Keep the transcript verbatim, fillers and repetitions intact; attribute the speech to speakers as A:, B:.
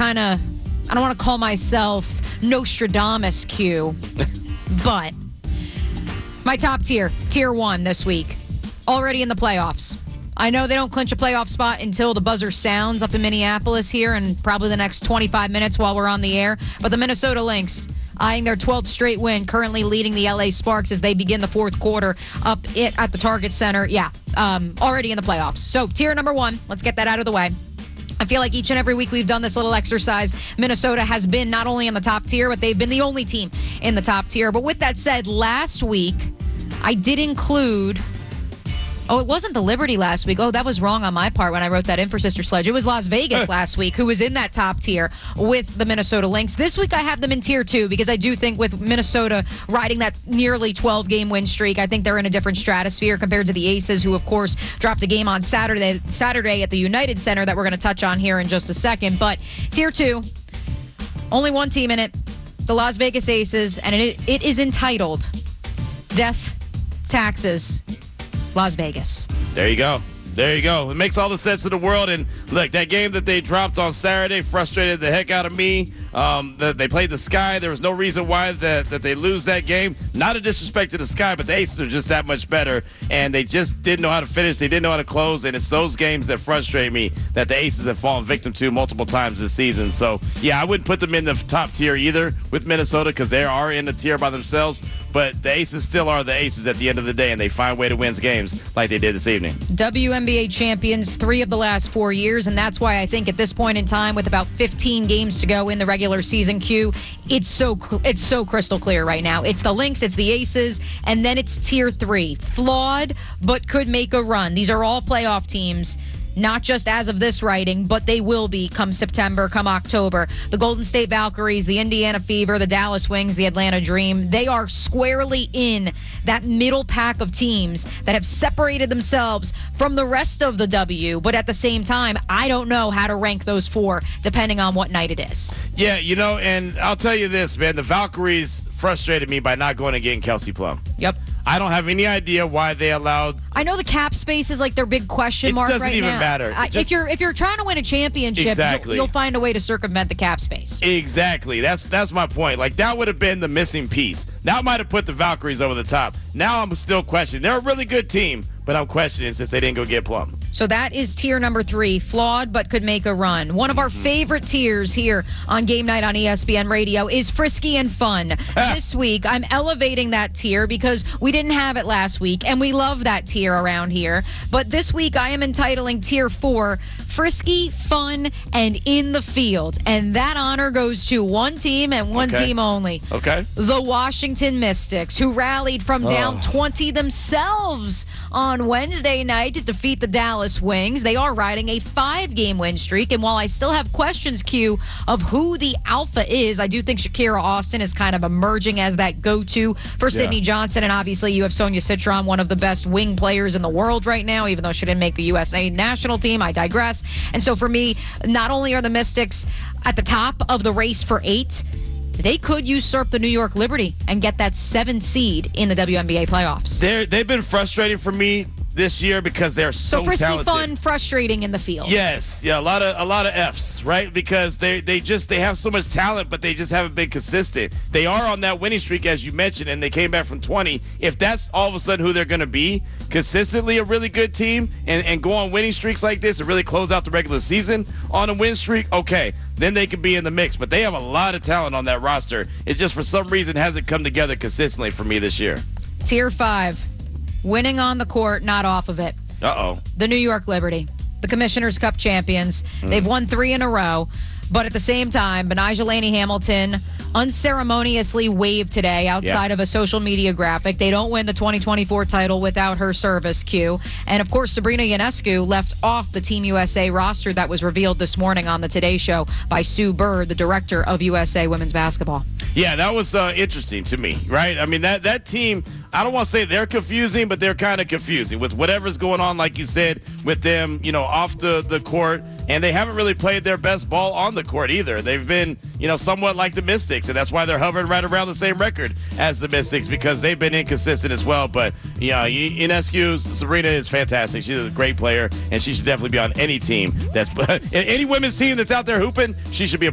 A: kind of, I don't want to call myself Nostradamus Q, but my top tier, tier one this week, already in the playoffs. I know they don't clinch a playoff spot until the buzzer sounds up in Minneapolis here in probably the next twenty-five minutes while we're on the air. But the Minnesota Lynx, eyeing their twelfth straight win, currently leading the L A Sparks as they begin the fourth quarter up it at the Target Center. Yeah, um, already in the playoffs. So tier number one, let's get that out of the way. I feel like each and every week we've done this little exercise. Minnesota has been not only in the top tier, but they've been the only team in the top tier. But with that said, last week I did include... Oh, it wasn't the Liberty last week. Oh, that was wrong on my part when I wrote that in for Sister Sledge. It was Las Vegas last week, who was in that top tier with the Minnesota Lynx. This week I have them in tier two because I do think with Minnesota riding that nearly twelve-game win streak, I think they're in a different stratosphere compared to the Aces, who, of course, dropped a game on Saturday, Saturday at the United Center that we're going to touch on here in just a second. But tier two, only one team in it, the Las Vegas Aces, and it, it is entitled Death, Taxes, Las Vegas.
B: There you go. There you go. It makes all the sense in the world. And look, that game that they dropped on Saturday frustrated the heck out of me. Um, the, they played the Sky. There was no reason why that, that they lose that game. Not a disrespect to the Sky, but the Aces are just that much better. And they just didn't know how to finish. They didn't know how to close. And it's those games that frustrate me that the Aces have fallen victim to multiple times this season. So, yeah, I wouldn't put them in the top tier either with Minnesota because they are in the tier by themselves. But the Aces still are the Aces at the end of the day, and they find a way to win games like they did this evening.
A: W N B A champions three of the last four years, and that's why I think at this point in time, with about fifteen games to go in the regular season, Q, it's so it's so crystal clear right now. It's the Lynx, it's the Aces, and then it's tier three. Flawed, but could make a run. These are all playoff teams. Not just as of this writing, but they will be come September, come October. The Golden State Valkyries, the Indiana Fever, the Dallas Wings, the Atlanta Dream, they are squarely in that middle pack of teams that have separated themselves from the rest of the W. But at the same time, I don't know how to rank those four depending on what night it is.
B: Yeah, you know, and I'll tell you this, man. The Valkyries frustrated me by not going and getting Kelsey Plum.
A: Yep.
B: I don't have any idea why they allowed.
A: I know the cap space is like their big question mark right now.
B: It doesn't even matter.
A: I,
B: Just,
A: if you're if you're trying to win a championship,
B: exactly.
A: you'll, you'll find a way to circumvent the cap space.
B: Exactly. That's that's my point. Like, that would have been the missing piece. That might have put the Valkyries over the top. Now I'm still questioning. They're a really good team, but I'm questioning since they didn't go get Plum.
A: So that is tier number three, flawed but could make a run. One of our favorite tiers here on Game Night on E S P N Radio is frisky and fun. This week, I'm elevating that tier because we didn't have it last week, and we love that tier around here. But this week, I am entitling tier four, frisky, fun, and in the field. And that honor goes to one team and one
B: okay.
A: team only.
B: Okay.
A: The Washington Mystics, who rallied from down oh. twenty themselves on Wednesday night to defeat the Dallas Wings. They are riding a five-game win streak, and while I still have questions, Q, of who the alpha is, I do think Shakira Austin is kind of emerging as that go-to for yeah. Sydney Johnson, and obviously you have Sonia Citron, one of the best wing players in the world right now, even though she didn't make the U S A national team. I digress. And so for me, not only are the Mystics at the top of the race for eight, they could usurp the New York Liberty and get that seven seed in the W N B A playoffs.
B: They're, they've been frustrating for me this year because they're so,
A: so frisky,
B: talented.
A: fun, frustrating in the field.
B: Yes, yeah, a lot of a lot of F's, right? Because they they just they have so much talent, but they just haven't been consistent. They are on that winning streak, as you mentioned, and they came back from twenty. If that's all of a sudden who they're going to be, consistently a really good team, and, and go on winning streaks like this and really close out the regular season on a win streak, okay, then they could be in the mix. But they have a lot of talent on that roster. It just for some reason hasn't come together consistently for me this year.
A: Tier five. Winning on the court, not off of it.
B: Uh-oh.
A: The New York Liberty, the Commissioner's Cup champions. Mm. They've won three in a row. But at the same time, Benijah Laney Hamilton unceremoniously waved today outside yeah. of a social media graphic. They don't win the twenty twenty-four title without her service, Q. And, of course, Sabrina Ionescu left off the Team U S A roster that was revealed this morning on the Today Show by Sue Bird, the director of U S A Women's Basketball.
B: Yeah, that was uh, interesting to me, right? I mean, that, that team, I don't want to say they're confusing, but they're kind of confusing with whatever's going on, like you said, with them, you know, off the, the court. And they haven't really played their best ball on the court either. They've been, you know, somewhat like the Mystics, and that's why they're hovering right around the same record as the Mystics, because they've been inconsistent as well. But, you know, Ionescu, Sabrina is fantastic. She's a great player, and she should definitely be on any team that's any women's team that's out there hooping. She should be a